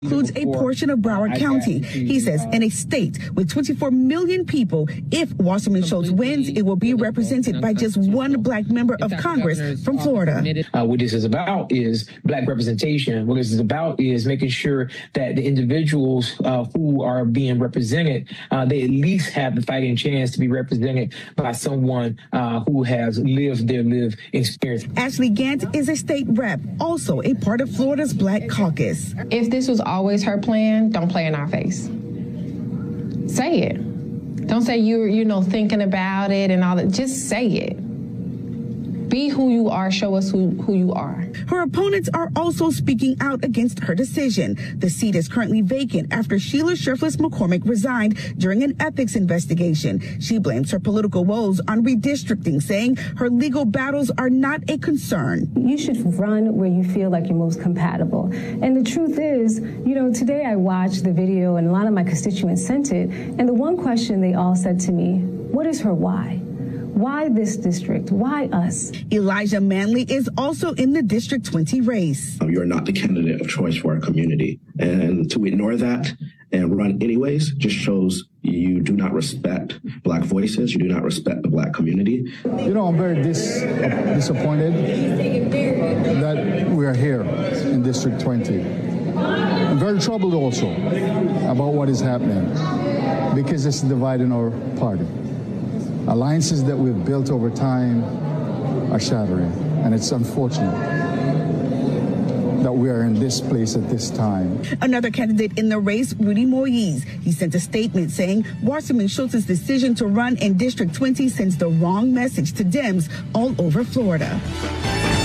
Includes a portion of Broward County. He says in a state with 24 million people, if Wasserman Schultz wins, it will be represented by just one black member of Congress from Florida. What this is about is black representation. What this is about is making sure that the individuals who are being represented, they at least have the fighting chance to be represented by someone who has lived their lived experience. Ashley Gant is a state rep, also a part of Florida's Black Caucus. If this was always her plan, don't play in our face. Say it. Don't say you're thinking about it and all that. Just say it. Be who you are. Show us who you are. Her opponents are also speaking out against her decision. The seat is currently vacant after Sheila Shifless McCormick resigned during an ethics investigation. She blames her political woes on redistricting, saying her legal battles are not a concern. You should run where you feel like you're most compatible. And the truth is, today I watched the video and a lot of my constituents sent it. And the one question they all said to me, what is her why? Why this district? Why us? Elijah Manley is also in the District 20 race. You're not the candidate of choice for our community. And to ignore that and run anyways just shows you do not respect black voices. You do not respect the black community. I'm very disappointed that we are here in District 20. I'm very troubled also about what is happening because it's dividing our party. Alliances that we've built over time are shattering, and it's unfortunate that we are in this place at this time. Another candidate in the race, Rudy Moise, he sent a statement saying Wasserman Schultz's decision to run in District 20 sends the wrong message to Dems all over Florida.